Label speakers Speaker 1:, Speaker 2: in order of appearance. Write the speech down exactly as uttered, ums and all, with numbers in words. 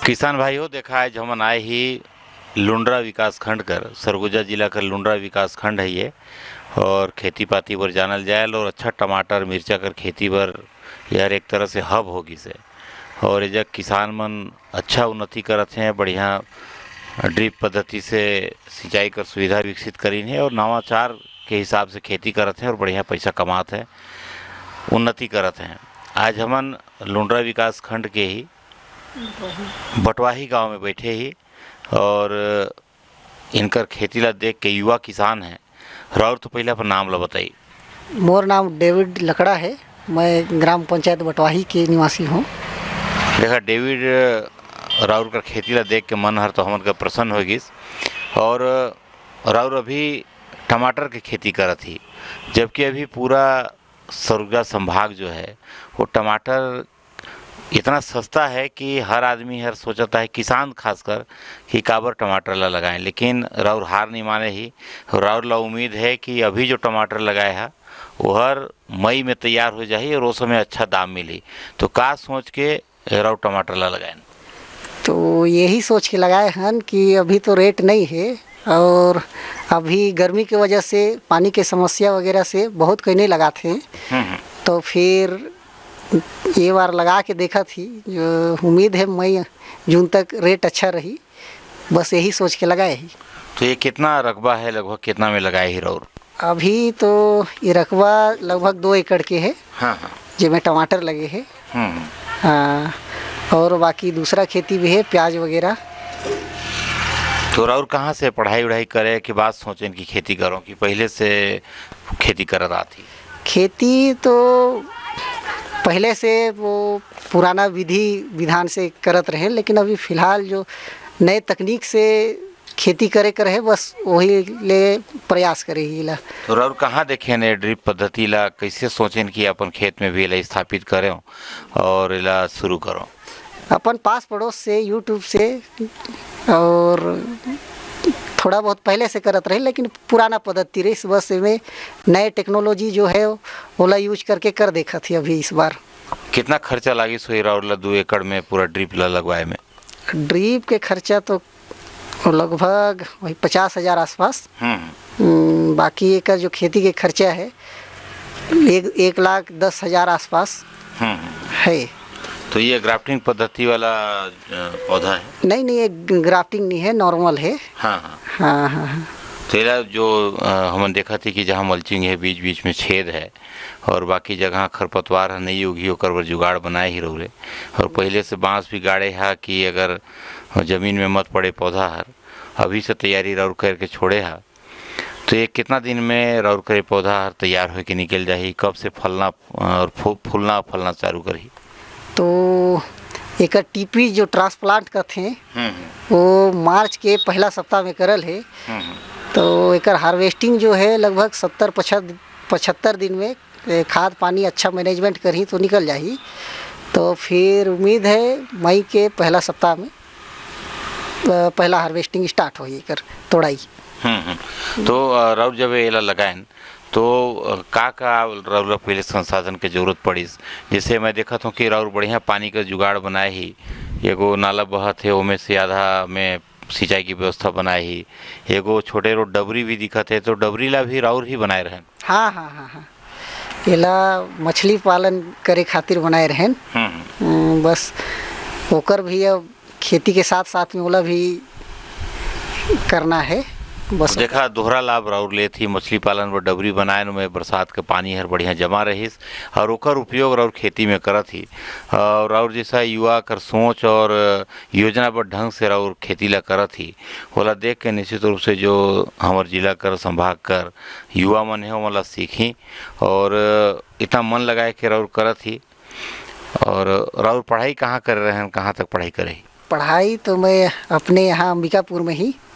Speaker 1: किसान भाइयों, देखा है हमन आए ही लुंड्रा विकास खंड कर सरगुजा जिला कर लुंड्रा विकास खंड है ये। और खेती पाती बर जानल जायल और अच्छा टमाटर मिर्चा कर खेती बर यार एक तरह से हब होगी से। और एजक किसान मन अच्छा उन्नति करत हैं, बढ़िया ड्रिप पद्धति से सिंचाई कर सुविधा विकसित करीन है और नवाचार के हिसाब से खेती करत हैं और बढ़िया पैसा कमात हैं, उन्नति करत हैं। आज हमन लुंड्रा विकास खंड के ही बटवाही गांव में बैठे ही और इनकर खेती ला देख के युवा किसान हैं। राउर तो पहले अपन नाम ला बताई।
Speaker 2: मोर नाम डेविड लकड़ा है, मैं ग्राम पंचायत बटवाही के निवासी हूँ।
Speaker 1: देखा डेविड, राउर का खेती ला देख के मन हर तो हमन का प्रसन्न हो गिस। और राउर अभी टमाटर की खेती करत थी, जबकि अभी पूरा सरगुजा संभाग जो है वो टमाटर इतना सस्ता है कि हर आदमी हर सोचता है, किसान खासकर, कि काबर टमाटर ला लगाएं। लेकिन राउर हार नहीं माने ही। राउर ला उम्मीद है कि अभी जो टमाटर लगाए है वो हर मई में तैयार हो जाए और उस समय अच्छा दाम मिली। तो का सोच के राउर टमाटर ला लगाएं?
Speaker 2: तो यही सोच के लगाए हैं कि अभी तो रेट नहीं है और अभी गर्मी की वजह से पानी के समस्या वगैरह से बहुत कोई नहीं लगाते हैं। तो फिर ये बार लगा के देखा थी, जो उम्मीद है मई जून तक रेट अच्छा रही, बस यही सोच के लगाए ही।
Speaker 1: तो ये कितना रकबा है, लगभग कितना में लगाए ही राउर?
Speaker 2: अभी तो ये रकबा लगभग दो एकड़ के है।
Speaker 1: हाँ हाँ,
Speaker 2: जिसमें टमाटर लगे हैं। हाँ, और बाकी दूसरा खेती भी है, प्याज वगैरह।
Speaker 1: तो राउर कहाँ से पढ़ाई वढ़ाई करे के बाद सोचें कि खेती करो, कि पहले से खेती करत आती?
Speaker 2: खेती तो पहले से वो पुराना विधि विधान से करत रहे, लेकिन अभी फ़िलहाल जो नए तकनीक से खेती करे कर है, बस वही ले प्रयास करे ही ला।
Speaker 1: तो राउर कहाँ देखे ने ड्रिप पद्धति ला, कैसे सोचें कि अपन खेत में भी इला स्थापित करें और इला शुरू करो?
Speaker 2: अपन पास पड़ोस से, यूट्यूब से और थोड़ा बहुत पहले से करत रहे, लेकिन पुराना पद्धति रही। इस बस में नए टेक्नोलॉजी जो है ओला यूज करके कर देखा थी अभी इस बार। कितना
Speaker 1: खर्चा लगी सोई राउर ला दो एकड़ में पूरा ड्रिप ला लगवाए में?
Speaker 2: ड्रिप के खर्चा तो लगभग वही पचास हजार आसपास। बाकी एक जो खेती के खर्चा है एक एक लाख दस हजार आसपास है।
Speaker 1: तो ये ग्राफ्टिंग पद्धति वाला पौधा है?
Speaker 2: नहीं नहीं, ये ग्राफ्टिंग नहीं है, नॉर्मल है।
Speaker 1: हाँ हाँ
Speaker 2: हाँ हाँ हाँ।
Speaker 1: तो ये जो हमन देखा थी कि जहाँ मल्चिंग है बीच बीच में छेद है और बाकी जगह खरपतवार है नहीं उगी, ओकर बर जुगाड़ बनाए ही रहे। और पहले से बांस भी गाड़े है कि अगर जमीन में मत पड़े पौधा हर, अभी से तैयारी राउर करके छोड़े है। तो ये कितना दिन में राउर करे पौधा हर तैयार हो के निकल जाही? कब से फलना और फूलना फलना चालू करी?
Speaker 2: तो एक टीपी जो ट्रांसप्लांट करते हैं वो मार्च के पहला सप्ताह में करल है। तो एक हार्वेस्टिंग जो है लगभग सत्तर पचहत्तर पचहत्तर दिन में खाद पानी अच्छा मैनेजमेंट करी तो निकल जाही। तो फिर उम्मीद है मई के पहला सप्ताह में पहला हार्वेस्टिंग स्टार्ट हो कर तोड़ाई।
Speaker 1: तो राउर जब ये लगाएं तो का का राउर पहले संसाधन के जरूरत पड़ी? जैसे मैं देखा था कि राउर बढ़िया पानी का जुगाड़ बनाए ही, एगो नाला बहत है ओमे से आधा में सिंचाई की व्यवस्था बनाए ही, एगो छोटे रो डबरी भी दिखत है, तो डबरी ला भी राउर ही बनाए रहें?
Speaker 2: हाँ हाँ हाँ हाँ, एला मछली पालन करे खातिर बनाए रहें। बस ओकर भी अब खेती के साथ साथ में ओला भी करना है। बस
Speaker 1: देखा दोहरा लाभ राउर ले थी, मछली पालन व डबरी बनाए में बरसात के पानी हर बढ़िया जमा रहीस और ओकर उपयोग राउर खेती में करत ही। और राउर जैसा युवा कर सोच और योजनाबद्ध ढंग से राउर खेती ला करत ही, ओला देख के निश्चित रूप से जो हमार जिला कर संभाग कर युवा मन है ओला सीखी और इतना मन लगाए के राउर करत ही। और राउर पढ़ाई कहाँ कर रहे हैं, कहाँ तक पढ़ाई करे?
Speaker 2: पढ़ाई तो मैं अपने यहाँ अंबिकापुर में ही